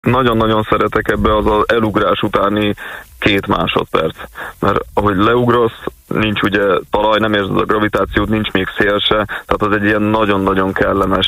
nagyon-nagyon szeretek ebbe az elugrás utáni 2 másodperc. Mert ahogy leugrasz, nincs ugye talaj, nem érzed a gravitációt, nincs még szél se, tehát az egy ilyen nagyon-nagyon kellemes,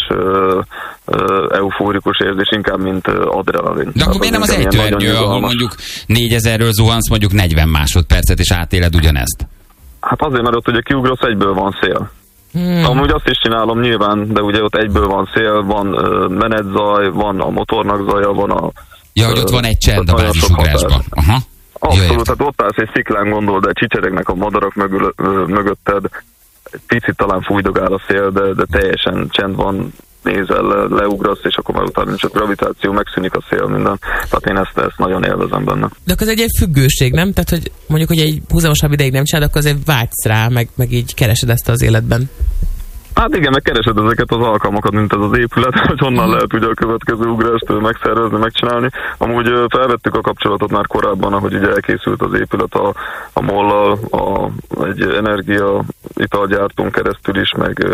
eufórikus érzés, inkább mint adrenalin. De akkor miért nem az ejtőernyő, ahol mondjuk 4000-ről zuhansz, mondjuk 40 másodpercet, és átéled ugyanezt? Hát azért, mert ott ugye kiugrasz, egyből van szél. Amúgy azt is csinálom nyilván, de ugye ott egyből van szél, van menetzaj, van a motornak zaja, van a... Ja, hogy ott van egy csend a bázisugrásban. Aha. Abszolút, tehát ott állsz egy sziklán, gondold, de csicseregnek a madarak mögötted, picit talán fújdogál a szél, de teljesen csend van, nézel, leugrasz, és akkor már utána nincs a gravitáció, megszűnik a szél, minden. Tehát én ezt nagyon élvezem benne. De akkor ez egy függőség, nem? Tehát, hogy mondjuk, hogy egy húzamosabb ideig nem csinálod, akkor azért vágysz rá, meg így keresed ezt az életben. Hát igen, meg keresed ezeket az alkalmakat, mint ez az épület, hogy honnan lehet ugye a következő ugrást megszervezni, megcsinálni. Amúgy felvettük a kapcsolatot már korábban, ahogy ugye elkészült az épület a MOL-lal, egy energiaitalgyártón keresztül is, meg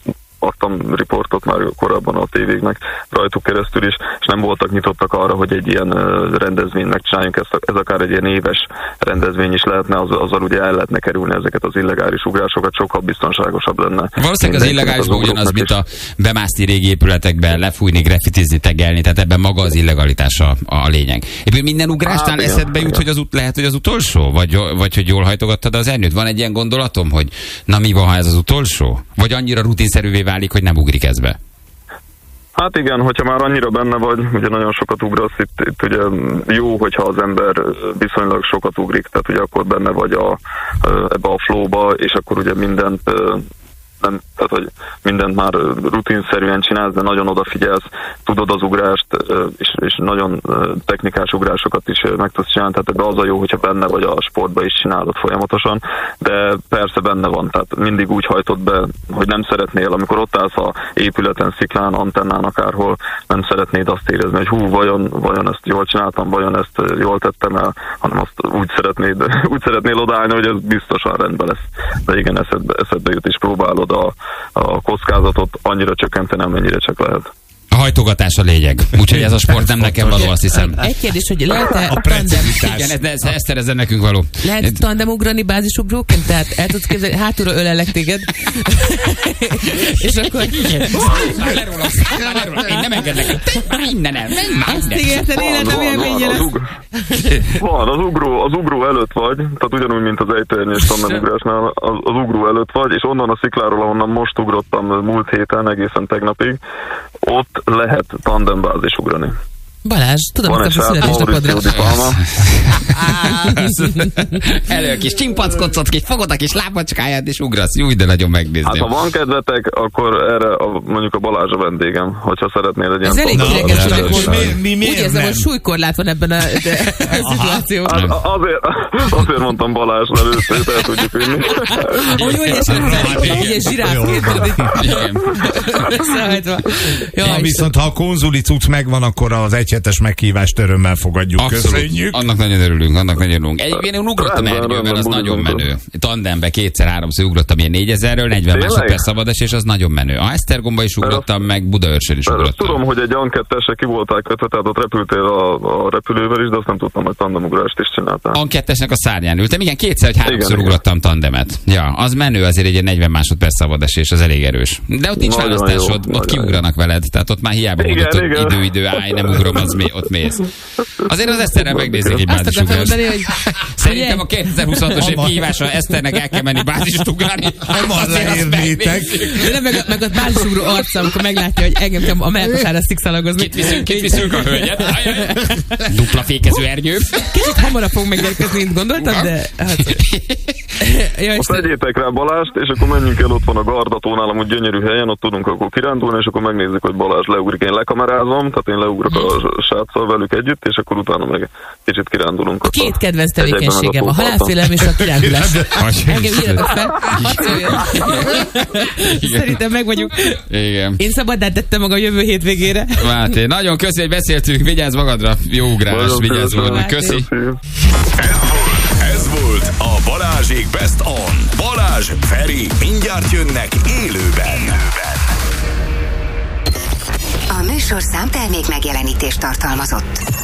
adtam riportot már korábban a tévéknek rajtuk keresztül is, és nem voltak nyitottak arra, hogy egy ilyen rendezvényt megcsináljunk, ez akár egy ilyen éves rendezvény is lehetne, azzal ugye el lehetne kerülni ezeket az illegális ugrásokat, sokkal biztonságosabb lenne. Valószínűleg az illegálisban ugyanaz, mint a bemászni régi épületekbe, lefújni, graffitizni, tegelni, tehát ebben maga az illegalitás a lényeg. Éppen minden ugrásnál eszedbe jut, hogy lehet, hogy az utolsó? Vagy hogy jól hajtogattad az ernyőt? Van egy ilyen gondolatom, hogy na mi van, ha ez az utolsó? Vagy annyira rutinszerűvé válik, hogy nem ugrik ez be? Hát igen, hogyha már annyira benne vagy, ugye nagyon sokat ugrasz, itt ugye jó, hogyha az ember viszonylag sokat ugrik, tehát ugye akkor benne vagy ebbe a flowba, és akkor ugye mindent tehát, hogy mindent már rutinszerűen csinálsz, de nagyon odafigyelsz, tudod az ugrást, és nagyon technikás ugrásokat is meg tudsz csinálni, tehát ebbe az a jó, hogyha benne vagy a sportba is csinálod folyamatosan, de persze benne van, tehát mindig úgy hajtod be, hogy nem szeretnél, amikor ott állsz a épületen, sziklán, antennán, akárhol, nem szeretnéd azt érezni, hogy hú, vajon ezt jól csináltam, vajon ezt jól tettem el, hanem azt úgy szeretnél odaállni, hogy ez biztosan rendben lesz. De igen, eszedbe jut, és próbálod a kockázatot annyira csökkenteni, amennyire csak lehet. A hajtogatás a lényeg. Úgyhogy ez a sport nem nekem való, azt hiszem. Egy kérdés, hogy lehet-e a precizitás. Igen, Eszter, ez nekünk való. Lehet tandemugrani bázisugróként? Tehát el tudsz képzelni, hátulra ölellek téged. És akkor... Én nem engedlek. Innen el. Ezt ígérted életem élménye lesz. Van, az ugró előtt vagy, tehát ugyanúgy, mint az ejtőernyős tandemugrásnál, az ugró előtt vagy, és onnan a szikláról, ahonnan most ugrottam múlt héten, egészen tegnapig, ott lehet tandembázis ugrani. Balázs, tudom, hogy a születésnapodra. Elő kis csimpackoccot, kis fogod a kis lábacskáját, és ugrasz. Jó, de nagyon megnézném. Hát ha van kedvetek, akkor erre mondjuk a Balázs a vendégem, hogyha szeretnél egy ilyen... Ez elég ideges, hogy úgy érzem, hogy súlykorlát van ebben a szituációban. Azért mondtam Balázs nevőt, el tudjuk vinni. Úgy egy zsiráfként. Viszont ha a konzuli cucc megvan, akkor az egyhetes meghívást örömmel fogadjuk. Abszolút. Köszönjük. Annak nagyon örülünk, Egyébként én ugrottam ernyővel, az nagyon menő. Tandembe 2-3-szor ugrottam ilyen 4000-ről, 40 másodperc szabadás, és az nagyon menő. A Esztergomba is ugrottam, meg Budaörsön is ugrottam. Tudom, hogy egy An2-esre ki voltál kötve, tehát ott repültél a repülővel is, de azt nem tudtam, hogy tandemugrást is csináltál. An2-esnek a szárnyán ültem, igen, 2-3-szor ugrottam tandemet. Ja, az menő, azért egy 40 másodperc szabadás, és az elég erős. De ott nincs választásod, ott kiugranak veled, tehát ott már hiába mondod, hogy idő, állj, nem ugrom, ott mész. Azért az Eszterrel megnézzük egy bázisugrást. Szerintem a 2026-os év kihívása Eszternek el kell menni bázist ugrani. Nem az leérnétek. Meg a bázisugró arca, amikor meglátja, hogy engem kell a melkosára szikszalagozni. Kit viszünk a hölgyet. Dupla fékező ernyő. Kicsit hamarabb fog megérkezni, mint gondoltam, de... Azt vegyétek rá Balást, és akkor menjünk el, ott van a Gardatónál, amúgy gyönyörű helyen, ott tudunk akkor kirándulni, és akkor megnézzük, hogy Balázs leugrik. Én lekamerázom, tehát én leugrok a sráccal velük együtt, és akkor utána meg kicsit kirándulunk. Két kedvenc tevékenységem, a halálfélelem és a kirándulás. Engem írjatok fel. Szerintem meg vagyunk. Igen. Én szabaddá tettem maga a jövő hétvégére. Máté, nagyon köszi, hogy beszéltünk. Vigyázz magadra. Jó ugrás, vigyázz magadra. Köszi. Ez volt a Balázsék Best On. Balázs, Feri, mindjárt jönnek élőben. A műsorszám termék megjelenítést tartalmazott.